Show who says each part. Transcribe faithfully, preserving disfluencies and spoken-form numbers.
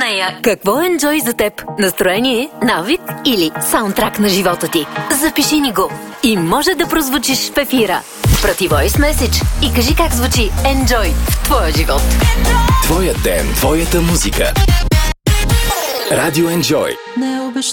Speaker 1: нея. Какво е Enjoy за теб? Настроение, навик или саундтрак на живота ти? Запиши ни го и може да прозвучиш в ефира. Прати voice message и кажи как звучи Enjoy в твоя живот.
Speaker 2: Твоят ден, твоята музика. Радио Enjoy.